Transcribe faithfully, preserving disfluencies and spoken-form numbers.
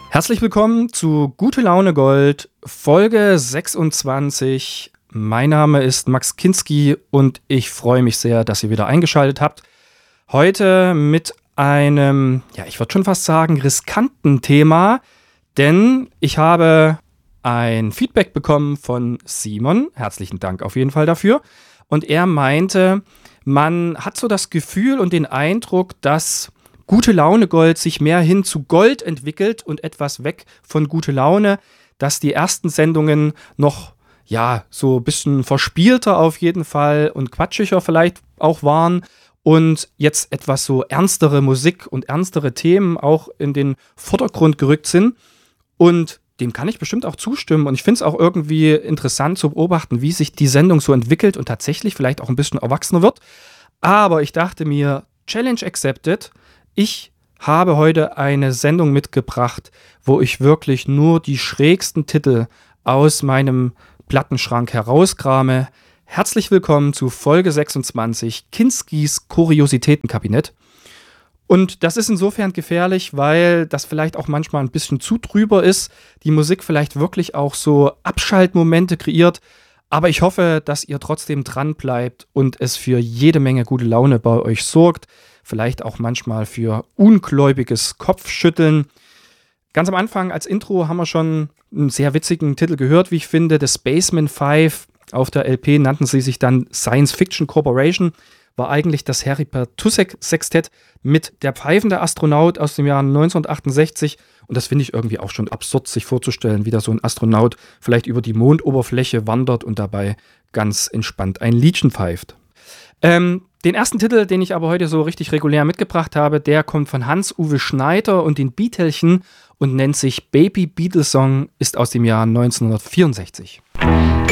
Herzlich willkommen zu Gute Laune Gold, Folge sechsundzwanzig. Mein Name ist Max Kinski und ich freue mich sehr, dass ihr wieder eingeschaltet habt. Heute mit einem, ja, ich würde schon fast sagen, riskanten Thema, denn ich habe ein Feedback bekommen von Simon. Herzlichen Dank auf jeden Fall dafür. Und er meinte, man hat so das Gefühl und den Eindruck, dass Gute Laune Gold sich mehr hin zu Gold entwickelt und etwas weg von Gute Laune, dass die ersten Sendungen noch, ja, so ein bisschen verspielter auf jeden Fall und quatschiger vielleicht auch waren und jetzt etwas so ernstere Musik und ernstere Themen auch in den Vordergrund gerückt sind. Und dem kann ich bestimmt auch zustimmen und ich finde es auch irgendwie interessant zu beobachten, wie sich die Sendung so entwickelt und tatsächlich vielleicht auch ein bisschen erwachsener wird. Aber ich dachte mir, Challenge accepted. Ich habe heute eine Sendung mitgebracht, wo ich wirklich nur die schrägsten Titel aus meinem Plattenschrank herauskrame. Herzlich willkommen zu Folge sechsundzwanzig, Kinskis Kuriositätenkabinett. Und das ist insofern gefährlich, weil das vielleicht auch manchmal ein bisschen zu drüber ist, die Musik vielleicht wirklich auch so Abschaltmomente kreiert. Aber ich hoffe, dass ihr trotzdem dran bleibt und es für jede Menge gute Laune bei euch sorgt. Vielleicht auch manchmal für ungläubiges Kopfschütteln. Ganz am Anfang als Intro haben wir schon einen sehr witzigen Titel gehört, wie ich finde. The Spaceman Five. Auf der L P nannten sie sich dann Science Fiction Corporation. War eigentlich das Harry Pertusek Sextett mit Der pfeifende Astronaut aus dem Jahr neunzehnhundertachtundsechzig. Und das finde ich irgendwie auch schon absurd, sich vorzustellen, wie da so ein Astronaut vielleicht über die Mondoberfläche wandert und dabei ganz entspannt ein Liedchen pfeift. Ähm, den ersten Titel, den ich aber heute so richtig regulär mitgebracht habe, der kommt von Hans-Uwe Schneider und den Beatelchen und nennt sich Baby Beatle Song, ist aus dem Jahr neunzehnhundertvierundsechzig.